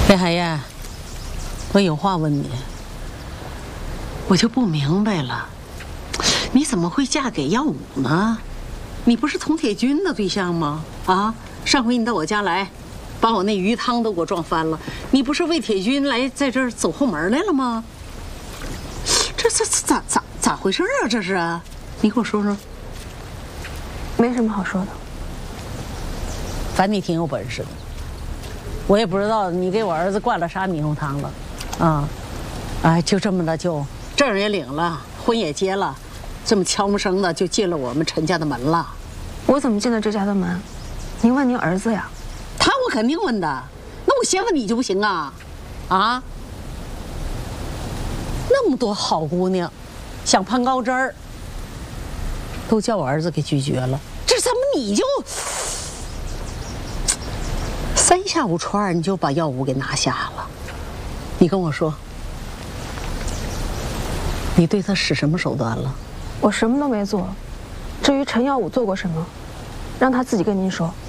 李海燕，我有话问你，我就不明白了，你怎么会嫁给耀武呢？你不是佟铁军的对象吗？啊，上回你到我家来，把我那鱼汤都给我撞翻了，你不是为铁军来在这儿走后门来了吗？这咋回事啊？这是，你给我说说。 没什么好说的。 反正你挺有本事的，我也不知道你给我儿子灌了啥猕猴汤了，啊，哎，就这么的就证也领了，婚也结了，这么悄没声的就进了我们陈家的门了。 我怎么进了这家的门？您问您儿子呀。 他我肯定问的，那我先问你就不行啊？啊？那么多好姑娘，想攀高枝儿，都叫我儿子给拒绝了，这怎么你就3下5除2你就把耀武给拿下了？你跟我说，你对他使什么手段了？ 我什么都没做，至于陈耀武做过什么，让他自己跟您说。